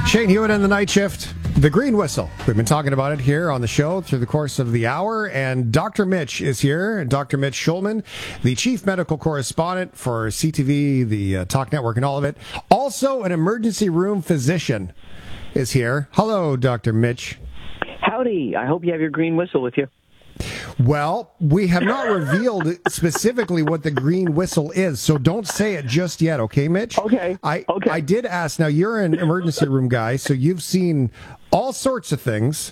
Shane Hewitt and the Night Shift, the Green Whistle. We've been talking about it here on the show through the course of the hour, and Dr. Mitch is here, Dr. Mitch Schulman, the chief medical correspondent for CTV, the Talk Network, and all of it. Also, an emergency room physician is here. Hello, Dr. Mitch. Howdy. I hope you have your green whistle with you. Well, we have not revealed specifically what the green whistle is, so don't say it just yet, okay, Mitch? Okay. I did ask. Now, you're an emergency room guy, so you've seen all sorts of things,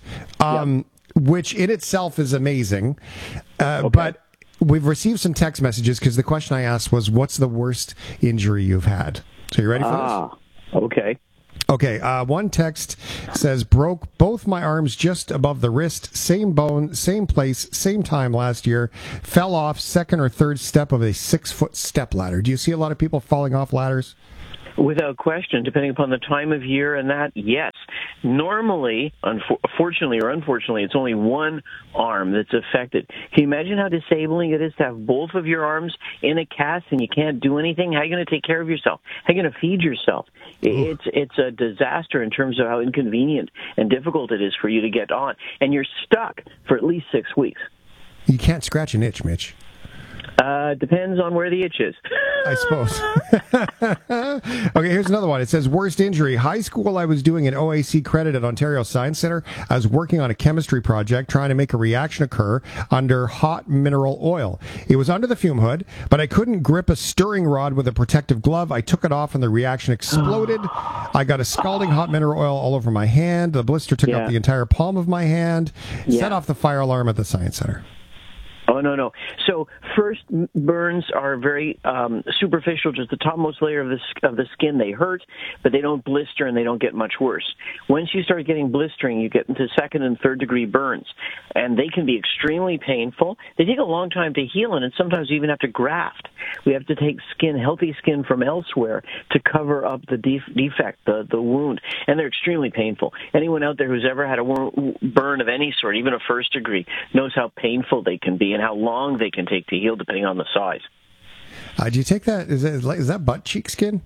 which in itself is amazing. But we've received some text messages because the question I asked was, what's the worst injury you've had? So you ready for this? Okay. Okay, one text says, broke both my arms just above the wrist, same bone, same place, same time last year, fell off second or third step of a 6-foot step ladder. Do you see a lot of people falling off ladders? Without question, depending upon the time of year and that, yes. Normally, fortunately or unfortunately, it's only one arm that's affected. Can you imagine how disabling it is to have both of your arms in a cast and you can't do anything? How are you going to take care of yourself? How are you going to feed yourself? It's a disaster in terms of how inconvenient and difficult it is for you to get on. And you're stuck for at least 6 weeks. You can't scratch an itch, Mitch. Depends on where the itch is. I suppose. Okay, here's another one. It says, worst injury. High school, I was doing an OAC credit at Ontario Science Centre. I was working on a chemistry project trying to make a reaction occur under hot mineral oil. It was under the fume hood, but I couldn't grip a stirring rod with a protective glove. I took it off and the reaction exploded. I got a scalding hot mineral oil all over my hand. The blister took out the entire palm of my hand. Set off the fire alarm at the Science Centre. Oh, no. So first, burns are very superficial, just the topmost layer of the skin. They hurt, but they don't blister and they don't get much worse. Once you start getting blistering, you get into second and third degree burns, and they can be extremely painful. They take a long time to heal, and sometimes you even have to graft. We have to take healthy skin from elsewhere to cover up the defect, the wound, and they're extremely painful. Anyone out there who's ever had a burn of any sort, even a first degree, knows how painful they can be and how long they can take to heal depending on the size. Do you take that? Is that butt cheek skin?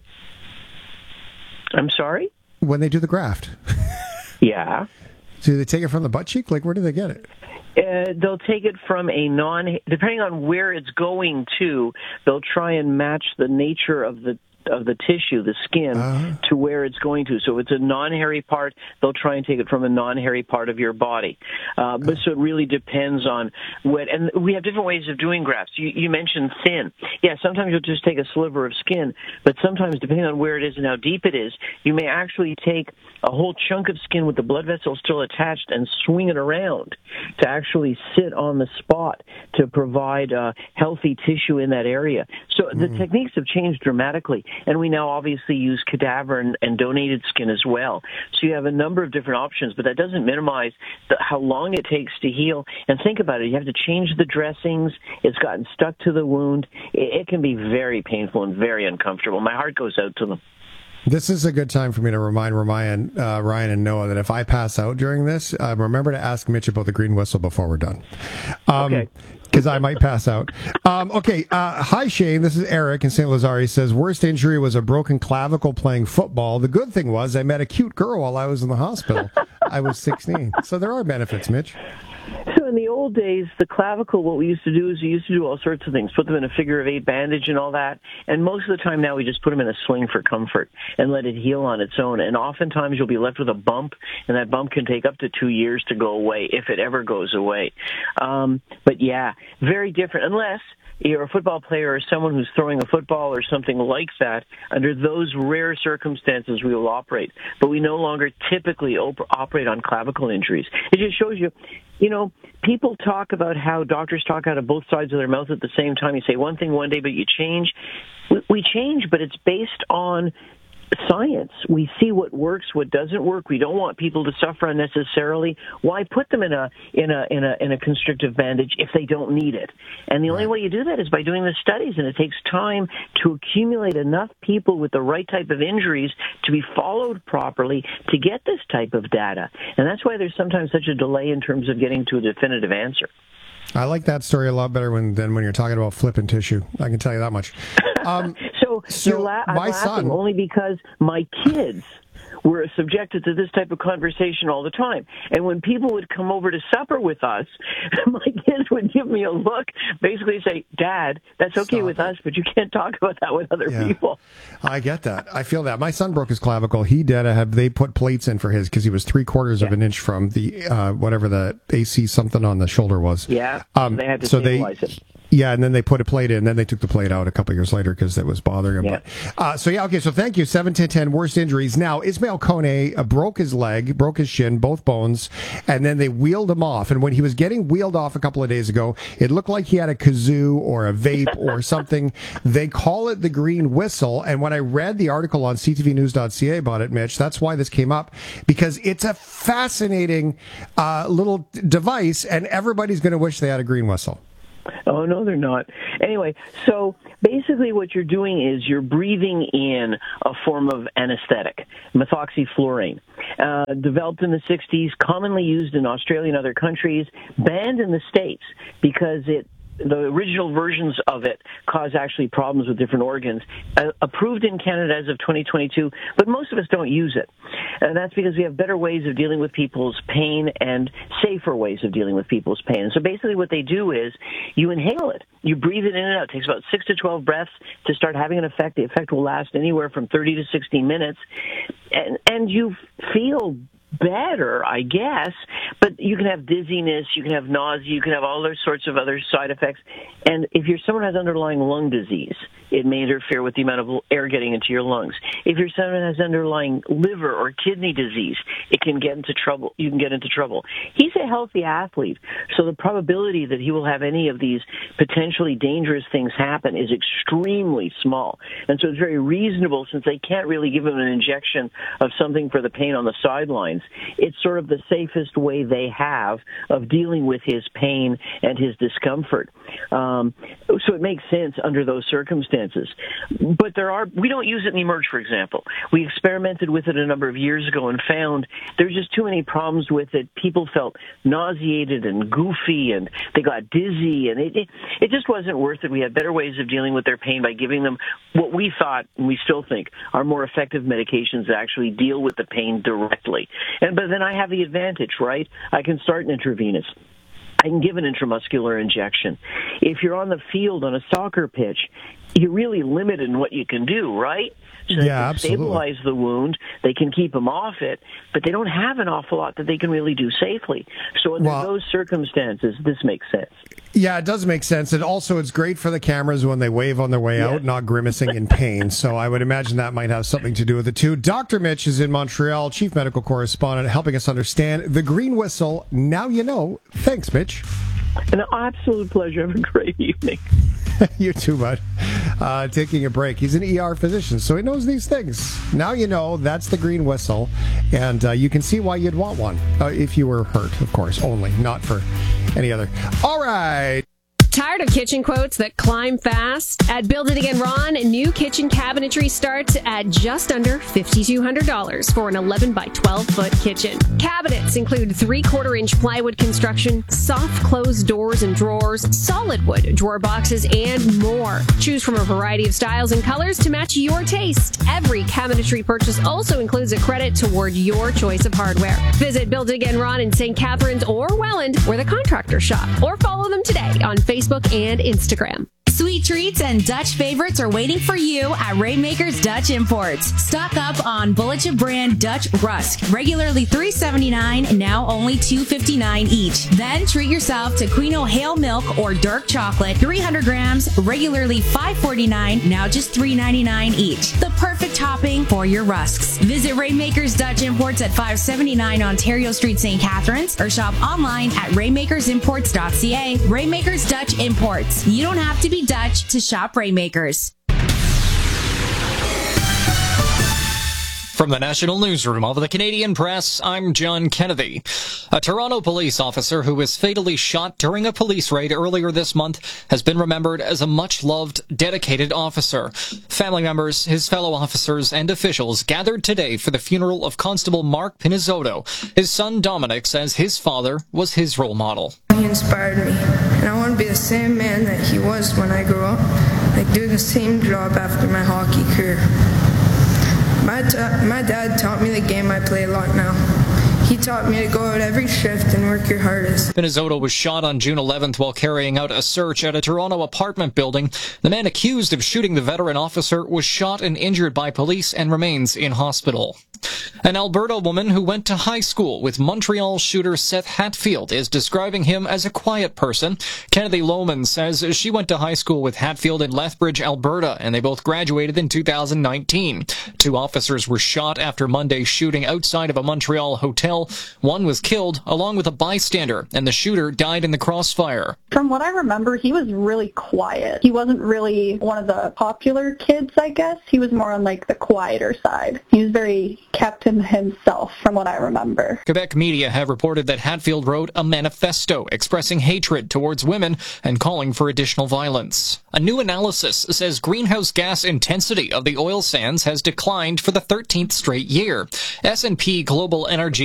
I'm sorry? When they do the graft. Yeah. Do they take it from the butt cheek? Like, where do they get it? They'll take it from depending on where it's going to, they'll try and match the nature of the tissue, the skin, to where it's going to. So if it's a non-hairy part, they'll try and take it from a non-hairy part of your body. But so it really depends on and we have different ways of doing grafts. You mentioned thin. Yeah, sometimes you'll just take a sliver of skin, but sometimes, depending on where it is and how deep it is, you may actually take a whole chunk of skin with the blood vessel still attached and swing it around to actually sit on the spot to provide healthy tissue in that area. So the techniques have changed dramatically. And we now obviously use cadaver and donated skin as well. So you have a number of different options, but that doesn't minimize how long it takes to heal. And think about it. You have to change the dressings. It's gotten stuck to the wound. It can be very painful and very uncomfortable. My heart goes out to them. This is a good time for me to remind Ryan and Noah that if I pass out during this, remember to ask Mitch about the green whistle before we're done. Okay. Because I might pass out. Hi, Shane. This is Eric in St. Lazare. He says, worst injury was a broken clavicle playing football. The good thing was I met a cute girl while I was in the hospital. I was 16. So there are benefits, Mitch. So in the old days, the clavicle, what we used to do is we used to do all sorts of things, put them in a figure-of-8 bandage and all that. And most of the time now we just put them in a sling for comfort and let it heal on its own. And oftentimes you'll be left with a bump, and that bump can take up to 2 years to go away, if it ever goes away. But yeah, very different, unless you're a football player or someone who's throwing a football or something like that. Under those rare circumstances, we will operate. But we no longer typically operate on clavicle injuries. It just shows you, people talk about how doctors talk out of both sides of their mouth at the same time. You say one thing one day, but you change. We change, but it's based on science. We see what works, what doesn't work. We don't want people to suffer unnecessarily. Why put them in a constrictive bandage if they don't need it? And the only way you do that is by doing the studies, and it takes time to accumulate enough people with the right type of injuries to be followed properly to get this type of data. And that's why there's sometimes such a delay in terms of getting to a definitive answer. I like that story a lot better than when you're talking about flipping tissue. I can tell you that much. So I'm laughing only because my kids were subjected to this type of conversation all the time. And when people would come over to supper with us, my kids would give me a look, basically say, Dad, that's okay with us, but you can't talk about that with other people. I get that. I feel that. My son broke his clavicle. He did they put plates in for his because he was 3/4 of an inch from the whatever the AC something on the shoulder was. Yeah. They had to stabilize it. Yeah, and then they put a plate in. Then they took the plate out a couple of years later because it was bothering him. Yeah. But, okay. So thank you. 7-10-10, worst injuries. Now, Ismail Kone broke his leg, broke his shin, both bones, and then they wheeled him off. And when he was getting wheeled off a couple of days ago, it looked like he had a kazoo or a vape or something. They call it the green whistle. And when I read the article on ctvnews.ca about it, Mitch, that's why this came up, because it's a fascinating little device, and everybody's going to wish they had a green whistle. Oh, no, they're not. Anyway, so basically what you're doing is you're breathing in a form of anesthetic, methoxyfluorine, developed in the 60s, commonly used in Australia and other countries, banned in the States because the original versions of it cause actually problems with different organs. Approved in Canada as of 2022, but most of us don't use it. And that's because we have better ways of dealing with people's pain and safer ways of dealing with people's pain. And so basically what they do is you inhale it. You breathe it in and out. It takes about 6 to 12 breaths to start having an effect. The effect will last anywhere from 30 to 60 minutes. And you feel better, I guess, but you can have dizziness, you can have nausea, you can have all those sorts of other side effects. And if someone has underlying lung disease, it may interfere with the amount of air getting into your lungs. If someone has underlying liver or kidney disease, it can get into trouble. You can get into trouble. He's a healthy athlete, so the probability that he will have any of these potentially dangerous things happen is extremely small. And so it's very reasonable, since they can't really give him an injection of something for the pain on the sidelines. It's sort of the safest way they have of dealing with his pain and his discomfort. So it makes sense under those circumstances. But we don't use it in Emerge, for example. We experimented with it a number of years ago and found there's just too many problems with it. People felt nauseated and goofy, and they got dizzy, and it just wasn't worth it. We had better ways of dealing with their pain by giving them what we thought, and we still think, are more effective medications that actually deal with the pain directly. But then I have the advantage, right? I can start an intravenous. I can give an intramuscular injection. If you're on the field on a soccer pitch, you're really limited in what you can do, right? So they can stabilize the wound, they can keep them off it, but they don't have an awful lot that they can really do safely. So under those circumstances, this makes sense. Yeah, it does make sense. And also, it's great for the cameras when they wave on their way out, not grimacing in pain. So I would imagine that might have something to do with it, too. Dr. Mitch is in Montreal, chief medical correspondent, helping us understand the green whistle. Now you know. Thanks, Mitch. An absolute pleasure. Have a great evening. You too, bud. Taking a break. He's an ER physician, so he knows these things. Now you know that's the green whistle, and you can see why you'd want one if you were hurt, of course, only, not for any other. All right. Tired of kitchen quotes that climb fast? At Build It Again Ron, new kitchen cabinetry starts at just under $5,200 for an 11 by 12 foot kitchen. Cabinets include 3/4-inch plywood construction, soft closed doors and drawers, solid wood drawer boxes, and more. Choose from a variety of styles and colors to match your taste. Every cabinetry purchase also includes a credit toward your choice of hardware. Visit Build It Again Ron in St. Catharines or Welland, where the contractors shop, or follow them today on Facebook and Instagram. Sweet treats and Dutch favorites are waiting for you at Rainmakers Dutch Imports. Stock up on Bulletin brand Dutch Rusk, regularly $3.79, now only $2.59 each. Then treat yourself to Queen O'Hale Milk or dark chocolate, 300 grams, regularly $5.49, now just $3.99 each. The perfect topping for your rusks. Visit Rainmakers Dutch Imports at 579 Ontario Street, St. Catharines, or shop online at rainmakersimports.ca. Rainmakers Dutch Imports. You don't have to be Dutch to shop Rainmakers. From the National Newsroom of the Canadian Press, I'm John Kennedy. A Toronto police officer who was fatally shot during a police raid earlier this month has been remembered as a much-loved, dedicated officer. Family members, his fellow officers, and officials gathered today for the funeral of Constable Mark Pinizotto. His son Dominic says his father was his role model. He inspired me, and I want to be the same man that he was when I grew up, like do the same job after my hockey career. My dad taught me the game I play a lot now. He taught me to go out every shift and work your hardest. Pinizzotto was shot on June 11th while carrying out a search at a Toronto apartment building. The man accused of shooting the veteran officer was shot and injured by police and remains in hospital. An Alberta woman who went to high school with Montreal shooter Seth Hatfield is describing him as a quiet person. Kennedy Lohman says she went to high school with Hatfield in Lethbridge, Alberta, and they both graduated in 2019. 2 officers were shot after Monday's shooting outside of a Montreal hotel. One was killed, along with a bystander, and the shooter died in the crossfire. From what I remember, he was really quiet. He wasn't really one of the popular kids, I guess. He was more on, the quieter side. He was very kept to himself, from what I remember. Quebec media have reported that Hatfield wrote a manifesto expressing hatred towards women and calling for additional violence. A new analysis says greenhouse gas intensity of the oil sands has declined for the 13th straight year. S&P Global Energy